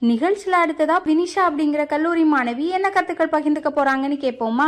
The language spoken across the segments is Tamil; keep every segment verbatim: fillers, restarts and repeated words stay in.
நிகழ்ச்சியில அடுத்ததா வினிஷா அப்படிங்கிற கல்லூரி மாணவி என்ன கருத்துக்கள் பகிர்ந்துக்க போறாங்கன்னு கேட்போமா?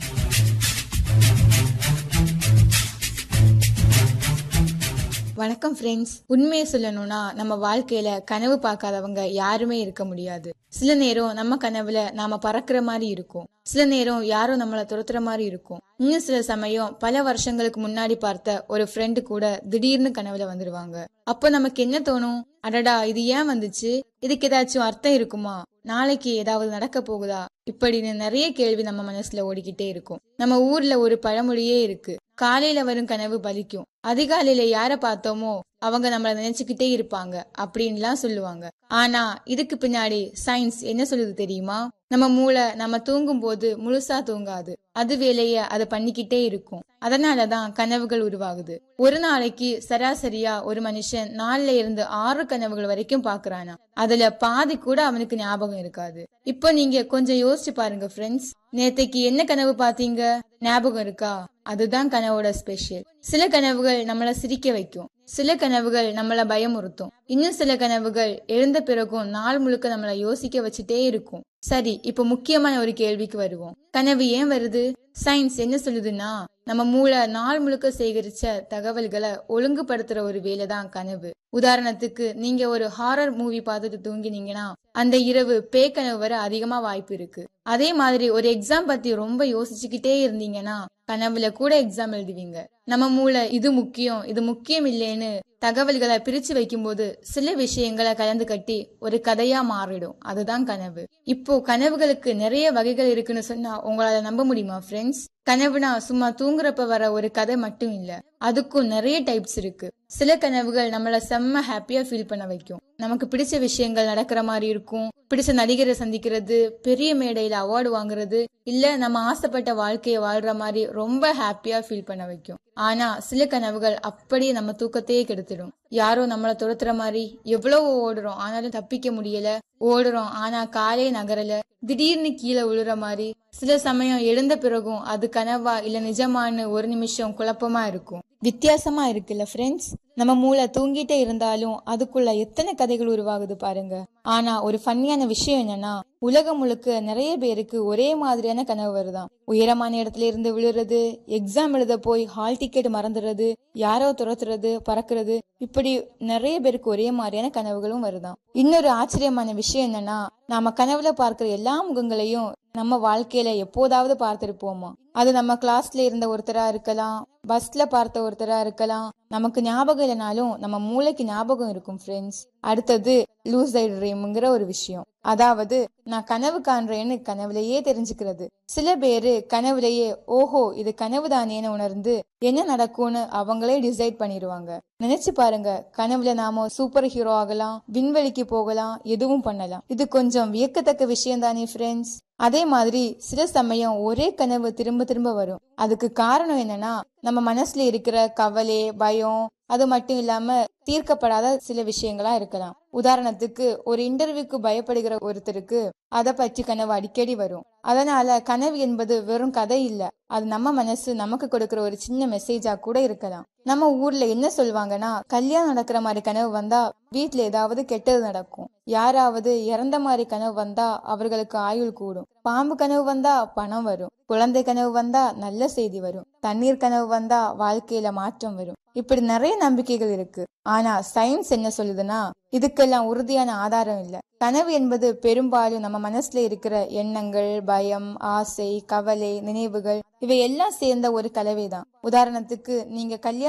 வணக்கம் ஃப்ரெண்ட்ஸ். உண்மையை சொல்லணும்னா நம்ம வாழ்க்கையில கனவு பார்க்காதவங்க யாருமே இருக்க முடியாது. சில நேரம் நம்ம கனவுல நாம பறக்கிற மாதிரி இருக்கும், சில நேரம் யாரோ நம்மள துரத்துற மாதிரி இருக்கும். இன்னும் சில சமயம் பல வருஷங்களுக்கு முன்னாடி பார்த்த ஒரு ஃப்ரெண்டு கூட திடீர்னு கனவுல வந்துருவாங்க. அப்போ நமக்கு என்ன தோணும்? அடடா, இது ஏன் வந்துச்சு? இதுக்கு ஏதாச்சும் அர்த்தம் இருக்குமா? நாளைக்கு ஏதாவது நடக்க போகுதா? இப்படின்னு நிறைய கேள்வி நம்ம மனசுல ஓடிக்கிட்டே இருக்கும். நம்ம ஊர்ல ஒரு பழமொழியே இருக்கு, காலையில வரும் கனவு பலிக்கும், அதிகாலையில யார பார்த்தோமோ அவங்க நம்மள நினைச்சுக்கிட்டே இருப்பாங்க அப்படின்லாம் சொல்லுவாங்க. ஆனா இதுக்கு பின்னாடி சயின்ஸ் என்ன சொல்லுது தெரியுமா? நம்ம மூளை நம்ம தூங்கும் போது முழுசா தூங்காது, அது வேலைய அது பண்ணிக்கிட்டே இருக்கும். அதனாலதான் கனவுகள் உருவாகுது. ஒரு நாளைக்கு சராசரியா ஒரு மனுஷன் நாலுல இருந்து ஆறு கனவுகள் வரைக்கும் பாக்குறானா, அதுல பாதி கூட அவனுக்கு ஞாபகம் இருக்காது. இப்போ நீங்க கொஞ்சம் யோசிச்சு பாருங்க ஃப்ரெண்ட்ஸ், நேத்தைக்கு என்ன கனவு பாத்தீங்க? ஞாபகம் இருக்கா? அதுதான் கனவோட ஸ்பெஷல். சில கனவுகள் நம்மள சிரிக்க வைக்கும், சில கனவுகள் நம்மள பயமுறுத்தும், இன்னும் சில கனவுகள் எழுந்த பிறகும் நாள் முழுக்க நம்மள யோசிக்க வச்சுட்டே இருக்கும். சரி, இப்ப முக்கியமான ஒரு கேள்விக்கு வருவோம். கனவு ஏன் வருது? சயின்ஸ் என்ன சொல்லுதுன்னா, நம்ம மூளை நாள் முழுக்க சேகரிச்ச தகவல்களை ஒழுங்குபடுத்துற ஒரு வேலைதான் கனவு. உதாரணத்துக்கு, நீங்க ஒரு ஹாரர் மூவி பார்த்துட்டு தூங்கினீங்கன்னா அந்த இரவு பேய் கனவு வர அதிகமா வாய்ப்பு இருக்கு. அதே மாதிரி ஒரு எக்ஸாம் பத்தி ரொம்ப யோசிச்சுக்கிட்டே இருந்தீங்கன்னா கனவுல கூட எக்ஸாம் எழுதுவீங்க. நம்ம மூளை இது முக்கியம் இது முக்கியம் இல்லைன்னு தகவல்களை பிரிச்சு வைக்கும் போது சில விஷயங்களை கலந்து கட்டி ஒரு கதையா மாறிடும். அதுதான் கனவு. இப்போ கனவுகளுக்கு நிறைய வகைகள் இருக்குன்னு சொன்னா உங்களால நம்ப முடியுமா ஃப்ரெண்ட்ஸ்? கனவுனா சும்மா தூங்குறப்ப வர ஒரு கதை மட்டும் இல்ல, அதுக்கும் நிறைய டைப்ஸ் இருக்கு. சில கனவுகள் நம்மள செம்ம ஹாப்பியா ஃபீல் பண்ண வைக்கும். நமக்கு பிடிச்ச விஷயங்கள் நடக்கிற மாதிரி இருக்கும், பிடிச்ச நடிகரை சந்திக்கிறது, பெரிய மேடையில அவார்டு வாங்குறது, இல்ல நம்ம ஆசைப்பட்ட வாழ்க்கைய வாழ்ற மாதிரி ரொம்ப ஹாப்பியா ஃபீல் பண்ண வைக்கும். ஆனா சில கனவுகள் அப்படியே நம்ம தூக்கத்தையே கெடுத்துடும். யாரோ நம்மள துரத்துற மாதிரி, எவ்வளவு ஓடுறோம் ஆனாலும் தப்பிக்க முடியல, ஓடுறோம் ஆனா காலே நகரல, திடீர்னு கீழே விழுற மாதிரி. சில சமயம் எழுந்த பிறகும் அது கனவா இல்ல நிஜமானு ஒரு நிமிஷம் குழப்பமா இருக்கும். வித்தியாசமா இருக்குல்ல ஃப்ரெண்ட்ஸ்? நம்ம மூளை தூங்கிட்டே இருந்தாலும் அதுக்குள்ள எத்தனை கதைகள் உருவாகுது பாருங்க. ஆனா ஒரு ஃபன்னியான விஷயம் என்னன்னா, உலகம் முழுக்க நிறைய பேருக்கு ஒரே மாதிரியான கனவு வருதான். உயரமான இடத்துல இருந்து விழுறது, எக்ஸாம் எழுத போய் ஹால் டிக்கெட் மறந்துடுறது, யாரோ துரத்துறது, பறக்குறது, இப்படி நிறைய பேருக்கு ஒரே மாதிரியான கனவுகளும் வருதான். இன்னொரு ஆச்சரியமான விஷயம் என்னன்னா, நாம கனவுல பார்க்கிற எல்லா முகங்களையும் நம்ம வாழ்க்கையில எப்போதாவது பார்த்திருப்போமா? அது நம்ம கிளாஸ்ல இருந்த ஒருத்தரா இருக்கலாம், பஸ்ல பார்த்த ஒருத்தரா இருக்கலாம். நமக்கு ஞாபகம் இல்லைனாலும் நம்ம மூளைக்கு ஞாபகம் இருக்கும் ஃப்ரெண்ட்ஸ். அடுத்தது லூசைட் ட்ரீம்ங்கிற ஒரு விஷயம், அதாவது நான் கனவு காண்றேன்னு கனவுலயே தெரிஞ்சுக்கிறது. சில பேரு கனவுலயே ஓஹோ இது கனவு தானேன்னு உணர்ந்து என்ன நடக்கும்னு அவங்களே டிசைட் பண்ணிடுவாங்க. நினைச்சு பாருங்க, கனவுல நாம சூப்பர் ஹீரோ ஆகலாம், விண்வெளிக்கு போகலாம், எதுவும் பண்ணலாம். இது கொஞ்சம் வியக்கத்தக்க விஷயம் தானே ஃப்ரெண்ட்ஸ்? அதே மாதிரி சில சமயம் ஒரே கனவு திரும்ப திரும்ப வரும். அதுக்கு காரணம் என்னன்னா, நம்ம மனசுல இருக்கிற கவலை, பயம், அது மட்டும் இல்லாம தீர்க்கப்படாத சில விஷயங்களா இருக்கலாம். உதாரணத்துக்கு, ஒரு இன்டர்வியூக்கு பயப்படுகிற ஒருத்தருக்கு அதை பற்றி கனவு அடிக்கடி வரும். அதனால கனவு என்பது வெறும் கதை இல்ல, அது நம்ம மனசு நமக்கு கொடுக்கிற ஒரு சின்ன மெசேஜா கூட இருக்கலாம். நம்ம ஊர்ல என்ன சொல்லுவாங்கன்னா, கல்யாணம் நடக்கிற மாதிரி கனவு வந்தா வீட்டுல ஏதாவது கெட்டது நடக்கும், யாராவது இறந்த மாதிரி கனவு வந்தா அவர்களுக்கு ஆயுள் கூடும், பாம்பு கனவு வந்தா பணம் வரும், குழந்தை கனவு வந்தா நல்ல செய்தி வரும், தண்ணீர் கனவு வந்தா வாழ்க்கையில மாற்றம் வரும். இப்படி நிறைய நம்பிக்கைகள் இருக்கு. ஆனா சயின்ஸ் என்ன சொல்லுதுன்னா, இதுக்கெல்லாம் உறுதியான ஆதாரம் இல்ல. கனவு என்பது பெரும்பாலும் நம்ம மனசுல இருக்கிற எண்ணங்கள், பயம், ஆசை, கவலை, நினைவுகள், இவை எல்லாம் சேர்ந்த ஒரு கலவைதான். உதாரணத்துக்கு, நீங்க கல்யாணம்